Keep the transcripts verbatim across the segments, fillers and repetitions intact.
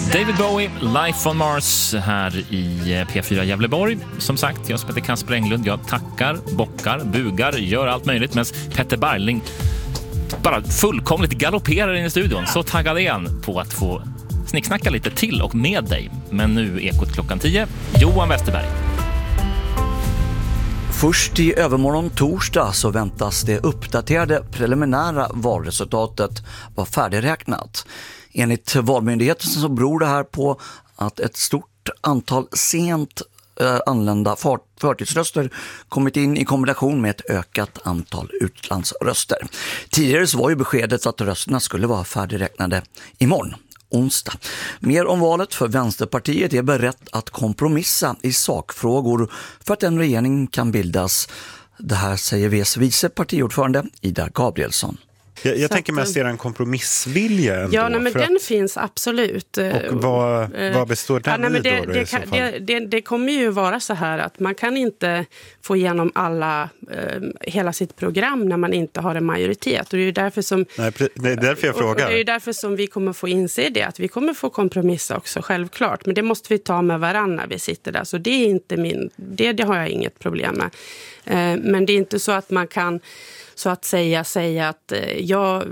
David Bowie, Life on Mars här i P fyra Gävleborg. Som sagt, jag som heter Kasper Englund. Jag tackar, bockar, bugar, gör allt möjligt. Men Petter Barling bara fullkomligt galopperar in i studion. Så taggad är han på att få snicksnacka lite till och med dig. Men nu Ekot klockan tio. Johan Westerberg. Först i övermorgon torsdag så väntas det uppdaterade preliminära valresultatet vara färdigräknat. Enligt Valmyndigheten så beror det här på att ett stort antal sent eh, anlända förtidsröster kommit in i kombination med ett ökat antal utlandsröster. Tidigare så var ju beskedet att rösterna skulle vara färdigräknade imorgon, onsdag. Mer om valet, för Vänsterpartiet är berett att kompromissa i sakfrågor för att en regering kan bildas. Det här säger V:s vice partiordförande Ida Gabrielsson. Jag, jag tänker mest se en kompromissvilja ändå. Ja, nej, men den att, finns absolut. Och vad, vad består den ja, nej, men det, i då? Det, i så kan, fall? det, det, det kommer ju vara så här att man kan inte få igenom alla, eh, hela sitt program när man inte har en majoritet. Och det är ju därför som, nej, det är därför jag frågar. Och det är därför som vi kommer få inse det, att vi kommer få kompromissa också, självklart. Men det måste vi ta med varandra när vi sitter där. Så det är inte min, det, det har jag inget problem med. Eh, men det är inte så att man kan så att säga, säga att ja,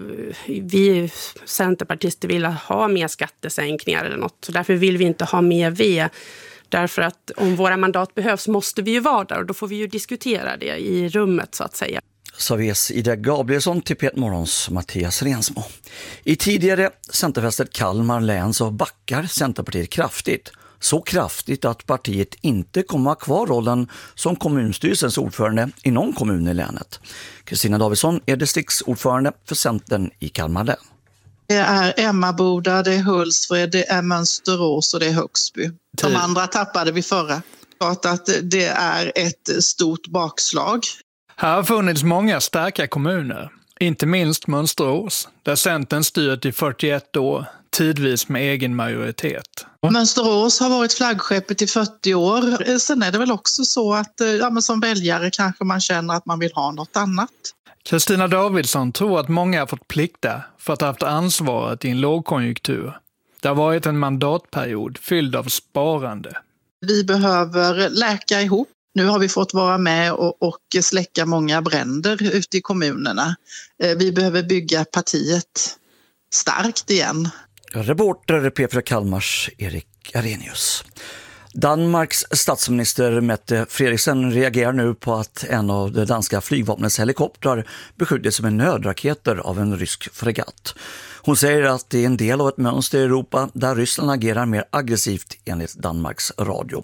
vi centerpartister vill ha mer skattesänkningar eller något. Så därför vill vi inte ha mer V. Därför att om våra mandat behövs måste vi ju vara där och då får vi ju diskutera det i rummet så att säga. Så ves Ida Gabrielsson till P ett Morgons Mattias Rensmo. I tidigare Centerfästet Kalmar län så backar Centerpartiet kraftigt. Så kraftigt att partiet inte kommer att ha kvar rollen som kommunstyrelsens ordförande i någon kommun i länet. Kristina Davidsson är distriktsordförande för Centern i Kalmar län. Det är Emmaboda, det är Hultsfred, det är Mönsterås och det är Högsby. De andra tappade vi förra. Att det är ett stort bakslag. Här har funnits många starka kommuner, inte minst Mönsterås, där Centern styrt i fyrtioett år, tidvis med egen majoritet. Mönsterås har varit flaggskeppet i fyrtio år. Sen är det väl också så att ja, men som väljare kanske man känner att man vill ha något annat. Kristina Davidsson tror att många har fått plikta för att ha haft ansvaret i en lågkonjunktur. Det har varit en mandatperiod fylld av sparande. Vi behöver läka ihop. Nu har vi fått vara med och, och släcka många bränder ute i kommunerna. Vi behöver bygga partiet starkt igen. Reporter P fyra Kalmars Erik Arrhenius. Danmarks statsminister Mette Frederiksen reagerar nu på att en av det danska flygvapnets helikoptrar beskjutits med nödraketer av en rysk fregatt. Hon säger att det är en del av ett mönster i Europa där Ryssland agerar mer aggressivt enligt Danmarks radio.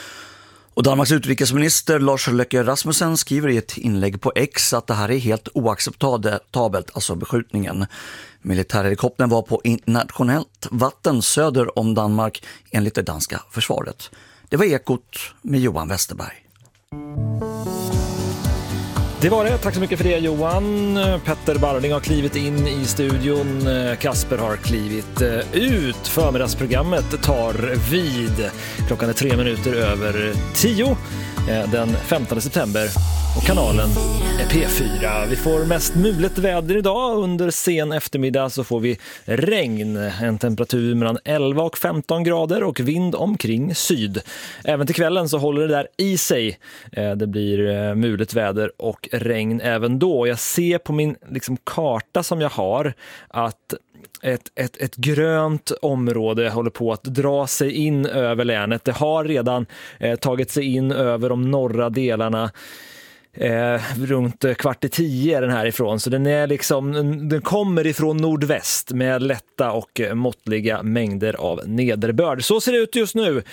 Och Danmarks utrikesminister Lars Løkke Rasmussen skriver i ett inlägg på X att det här är helt oacceptabelt, alltså beskjutningen. Militärhelikoptern var på internationellt vatten söder om Danmark enligt det danska försvaret. Det var Ekot med Johan Westerberg. Det var det. Tack så mycket för det, Johan. Petter Barling har klivit in i studion. Kasper har klivit ut. Förmiddagsprogrammet tar vid. Klockan är tre minuter över tio den femtonde september. Och kanalen är P fyra. Vi får mest mulet väder idag. Under sen eftermiddag så får vi regn. En temperatur mellan elva och femton grader och vind omkring syd. Även till kvällen så håller det där i sig. Det blir mulet väder och regn även då. Jag ser på min liksom, karta som jag har att Ett, ett, ett grönt område håller på att dra sig in över länet. Det har redan eh, tagit sig in över de norra delarna. Eh, runt kvart i tio är den härifrån, så den är liksom den kommer ifrån nordväst med lätta och måttliga mängder av nederbörd. Så ser det ut just nu.